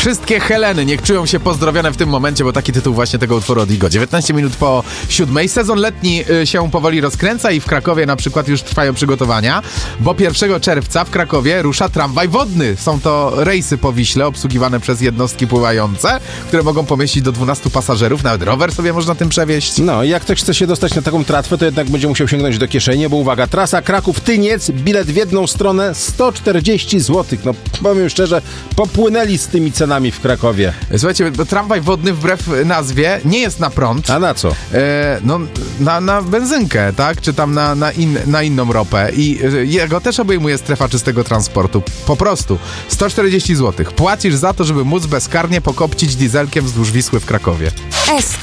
Wszystkie Heleny niech czują się pozdrowione w tym momencie, bo taki tytuł właśnie tego utworu od Igo. 19 minut po 7. Sezon letni się powoli rozkręca i w Krakowie na przykład już trwają przygotowania, bo 1 czerwca w Krakowie rusza tramwaj wodny. Są to rejsy po Wiśle obsługiwane przez jednostki pływające, które mogą pomieścić do 12 pasażerów. Nawet rower sobie można tym przewieźć. No i jak ktoś chce się dostać na taką tratwę, to jednak będzie musiał sięgnąć do kieszeni, bo uwaga, trasa Kraków-Tyniec, bilet w jedną stronę 140 zł. No powiem szczerze, popłynęli z tymi cenami w Krakowie. Słuchajcie, bo tramwaj wodny wbrew nazwie nie jest na prąd. A na co? No, na benzynkę, tak? Czy tam na inną ropę. I jego też obejmuje strefa czystego transportu. Po prostu 140 zł. Płacisz za to, żeby móc bezkarnie pokopcić dieselkiem wzdłuż Wisły w Krakowie. SK.